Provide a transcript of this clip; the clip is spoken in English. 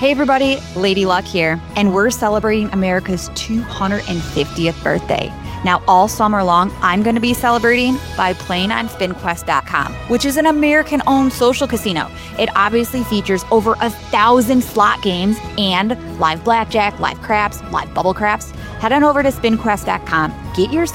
Hey everybody, Lady Luck here, and we're celebrating America's 250th birthday. Now, all summer long, I'm going to be celebrating by playing on SpinQuest.com, which is an American-owned social casino. It obviously features over 1,000 slot games and live blackjack, live craps, live bubble craps. Head on over to SpinQuest.com, get your